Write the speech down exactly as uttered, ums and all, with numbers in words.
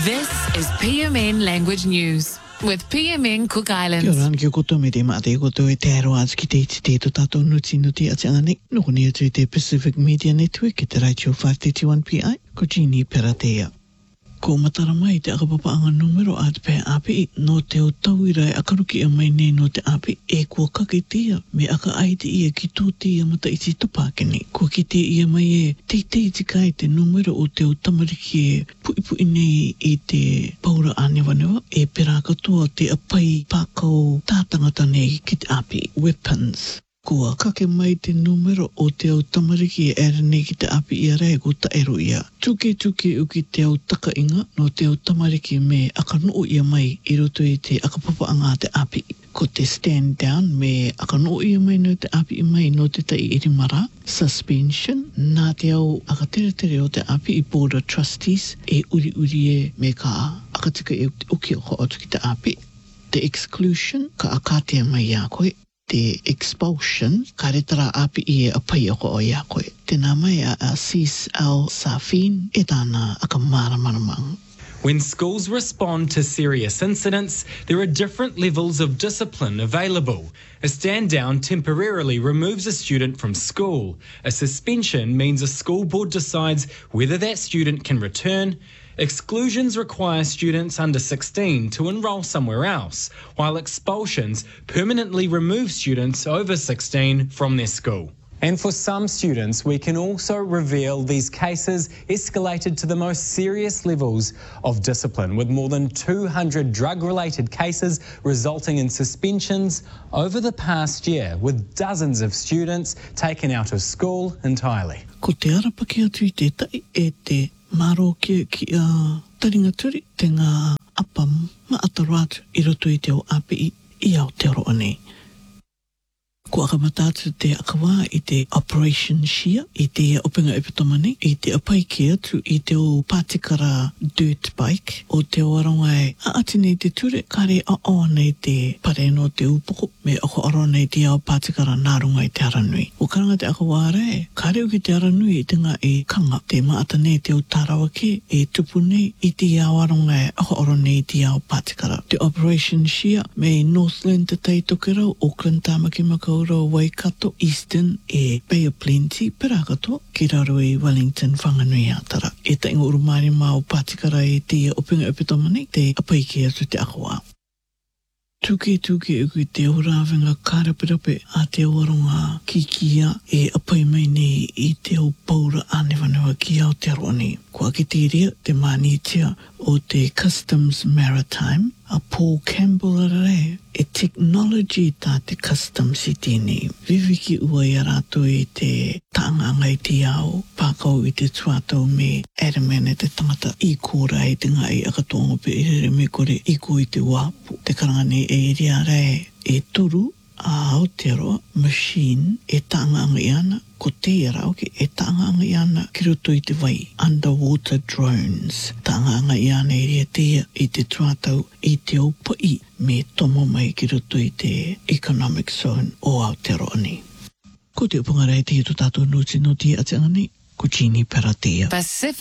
This is P M N Language News with P M N Cook Islands. Kia ora, kia koto me te mate koto e te aroa ki te iti te to tātou nuti nuti a te angane. Noko ni atu te Pacific Media Network ki te Radio five thirty-one P I, ko Jeannie Peratea. Ko matara mai te akapapaanga numero a te pēr api no te o tauira e akaruki a mai nei no te api e kua kaketia me aka aite ia ki tō te ia mata iti topakene. Ko ki te ia mai e te te itikai te numero o te o tamariki e pui pui nei i te paura anewanewa e pera katoa te apai pākau tātangata nei ki te api weapons. Kua kake mai te numero o te au tamariki e ere nei ki te api ia rei ko ta ero ia. Tuke tuke uki te au takainga no te au tamariki me akanoo ia mai i roto i te akapapaanga te api. Ko te stand down me akanoo ia mai no te api i mai no te tai irimara. Suspension, nā te au akatere tere o te api i board of trustees e uri uri e me ka akatika e uki o ko atu ki te api. The exclusion, ka akatea mai ia koe. Te expulsion, ka retara api i e apai ako o ia koe. Tēnā mai a Sis Al Safin e tāna akamara maramang. When schools respond to serious incidents, there are different levels of discipline available. A stand down temporarily removes a student from school. A suspension means a school board decides whether that student can return. Exclusions require students under sixteen to enrol somewhere else, while expulsions permanently remove students over sixteen from their school. And for some students, we can also reveal these cases escalated to the most serious levels of discipline, with more than two hundred drug-related cases resulting in suspensions over the past year, with dozens of students taken out of school entirely. Ko te arapaki atu i te tai e te maro ki ki a taringa turi te ngā apam ma ataru atu i roto i te o api i, i Aotearoa nei. Ko akamatatu te akawā i te Operation Shia, i te openga epitomani, i te apai ki atu i te o Pātikara dirt bike, o te o aronga e a ati nei te ture, kare a o nei te pare no te upoko, me ako aro nei te ao Pātikara nārunga i te aranui. O karanga te akawā re, kare o ki te aranui i te ngā e kanga, te maata nei te o Tarawake, e tupu nei i te ao aronga e ako aro nei te ao Pātikara. Te Operation Shia, me Northland te tei tokerau, Auckland Tāmaki Makau Waikato, Eastern e Bay of Plenty, pera katoa, ki raro i Wellington whanganui atara. E ta ingo urumari mā o Pātikara e te opinga epitomani, te apai ki atu te akawā. Tuke tuke uki te orawenga karapirape a te oronga kikia e apai mai nei i te o paura anewanewa ki Aotearoa nei. Kua ki te rea te manitia o te Customs Maritime, a Paul Campbell re e technology tā te customs i tēnei. Viviki ua i arato i te taanganga i te ao, pākau i te tuatau me Adaman e te tangata i kōra i te ngai akatonga pe i re me kore i ko i te wapu. Te karangane e iri are e turu a Aotearoa machine e taanganga i ana, ko te rau ki e taanganga i ana ki roto i te wai, underwater drones. Taanganga i ana i rea tea i te tuatau i te opai me tomo mai ki roto i te economic zone o Aotearoa ni. Ko te upunga rei te i to tātou nuti nuti a te angani, ko Jeannie Peratea. Pacific